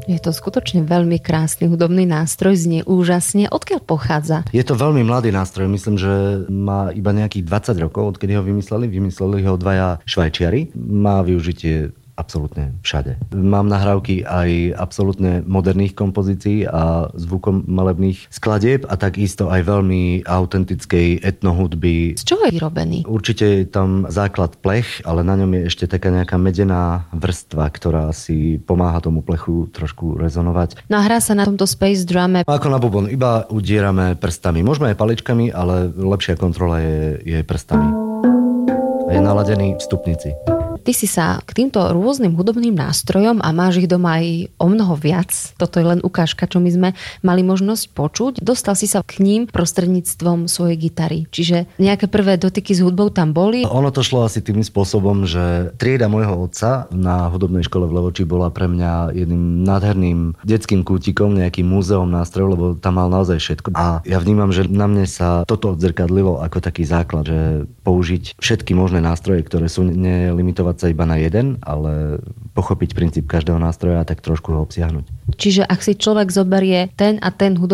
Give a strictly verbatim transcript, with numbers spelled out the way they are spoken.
Je to skutočne veľmi krásny hudobný nástroj, znie úžasne. Odkiaľ pochádza? Je to veľmi mladý nástroj, myslím, že má iba nejakých dvadsať rokov, odkedy ho vymysleli. Vymysleli ho dvaja Švajčiari. Má využitie absolútne všade. Mám nahrávky aj absolútne moderných kompozícií a zvukom malebných skladieb a takisto aj veľmi autentickej etnohudby. Z čoho je vyrobený? Určite je tam základ plech, ale na ňom je ešte taká nejaká medená vrstva, ktorá si pomáha tomu plechu trošku rezonovať. No a hrá sa na tomto space drume. Ako na bubon, iba udierame prstami. Môžeme aj paličkami, ale lepšia kontrola je, je prstami. A je naladený v stupnici. Ty si sa k týmto rôznym hudobným nástrojom, a máš ich doma aj o mnoho viac, toto je len ukážka, čo my sme mali možnosť počuť, dostal si sa k ním prostredníctvom svojej gitary. Čiže nejaké prvé dotyky s hudbou tam boli? Ono to šlo asi tým spôsobom, že trieda môjho otca na hudobnej škole v Levoči bola pre mňa jedným nádherným detským kútikom, nejakým múzeom nástrojov, lebo tam mal naozaj všetko. A ja vnímam, že na mne sa toto odzrkadlilo ako taký základ, že použiť všetky možné nástroje, ktoré sú nelimitovať sa iba na jeden, ale pochopiť princíp každého nástroja a tak trošku ho obsiahnuť. Čiže ak si človek zoberie ten a ten hudobný